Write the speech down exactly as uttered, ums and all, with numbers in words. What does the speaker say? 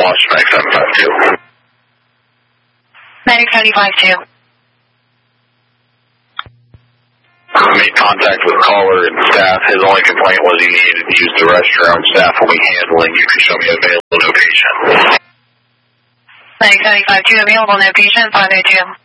lost nine seven five two. nine seven five two. I made contact with caller and staff. His only complaint was he needed to use the restroom. Staff will be handling. You can show me available no patient. nine seven five two available no patient, five oh two.